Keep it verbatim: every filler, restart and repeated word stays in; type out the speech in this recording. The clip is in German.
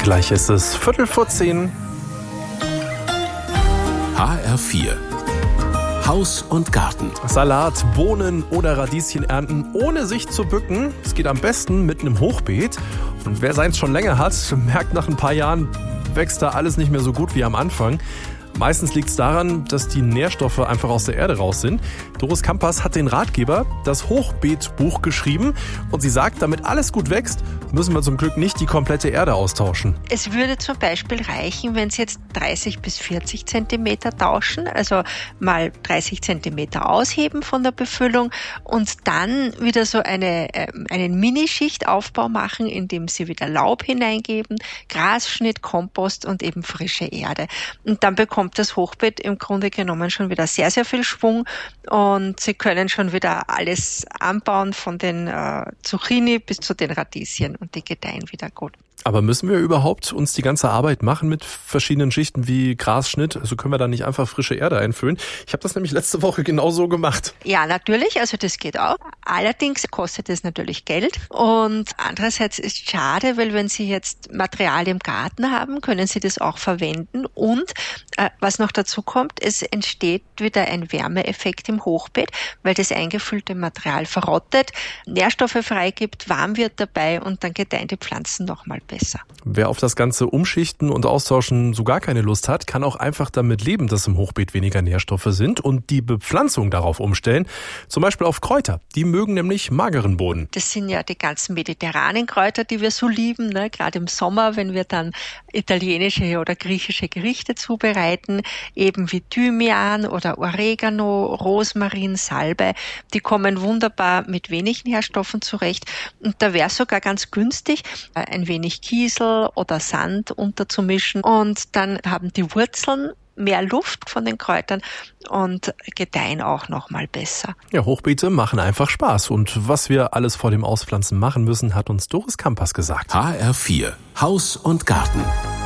Gleich ist es Viertel vor zehn. H R vier. Haus und Garten. Salat, Bohnen oder Radieschen ernten, ohne sich zu bücken. Es geht am besten mit einem Hochbeet. Und wer seins schon länger hat, merkt, nach ein paar Jahren wächst da alles nicht mehr so gut wie am Anfang. Meistens liegt es daran, dass die Nährstoffe einfach aus der Erde raus sind. Doris Kampas hat den Ratgeber, das Hochbeetbuch, geschrieben. Und sie sagt, damit alles gut wächst, müssen wir zum Glück nicht die komplette Erde austauschen. Es würde zum Beispiel reichen, wenn Sie jetzt dreißig bis vierzig Zentimeter tauschen, also mal dreißig Zentimeter ausheben von der Befüllung und dann wieder so eine, äh, einen Minischichtaufbau machen, indem Sie wieder Laub hineingeben, Grasschnitt, Kompost und eben frische Erde. Und dann bekommt das Hochbeet im Grunde genommen schon wieder sehr, sehr viel Schwung und Sie können schon wieder alles anbauen, von den äh, Zucchini bis zu den Radieschen, und die gedeihen wieder gut. Aber müssen wir überhaupt uns die ganze Arbeit machen mit verschiedenen Schichten wie Grasschnitt? Also können wir da nicht einfach frische Erde einfüllen? Ich habe das nämlich letzte Woche genauso gemacht. Ja, natürlich, also das geht auch. Allerdings kostet es natürlich Geld und andererseits ist es schade, weil wenn Sie jetzt Material im Garten haben, können Sie das auch verwenden und äh, was noch dazu kommt, es entsteht wieder ein Wärmeeffekt im Hochbeet, weil das eingefüllte Material verrottet, Nährstoffe freigibt, warm wird dabei und dann gedeihen die Pflanzen nochmal besser. Wer auf das ganze Umschichten und Austauschen so gar keine Lust hat, kann auch einfach damit leben, dass im Hochbeet weniger Nährstoffe sind und die Bepflanzung darauf umstellen. Zum Beispiel auf Kräuter. Die mögen nämlich mageren Boden. Das sind ja die ganzen mediterranen Kräuter, die wir so lieben, ne? Gerade im Sommer, wenn wir dann italienische oder griechische Gerichte zubereiten, eben wie Thymian oder Oregano, Rosmarin, Salbei. Die kommen wunderbar mit wenig Nährstoffen zurecht. Und da wäre es sogar ganz günstig, ein wenig Kiesel oder Sand unterzumischen und dann haben die Wurzeln mehr Luft von den Kräutern und gedeihen auch noch mal besser. Ja, Hochbeete machen einfach Spaß und was wir alles vor dem Auspflanzen machen müssen, hat uns Doris Kampas gesagt. H R vier. Haus und Garten.